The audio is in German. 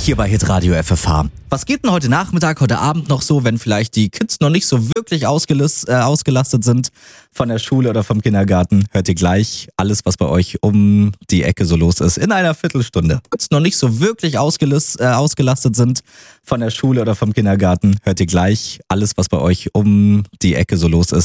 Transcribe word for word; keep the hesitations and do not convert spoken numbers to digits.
hier bei Hitradio F F H. Was geht denn heute Nachmittag, heute Abend noch so, wenn vielleicht die Kids noch nicht so wirklich ausgelast, äh, ausgelastet sind von der Schule oder vom Kindergarten? Hört ihr gleich alles, was bei euch um die Ecke so los ist, in einer Viertelstunde. Kids noch nicht so wirklich ausgelas, äh, ausgelastet sind von der Schule oder vom Kindergarten? Hört ihr gleich alles, was bei euch um die Ecke so los ist,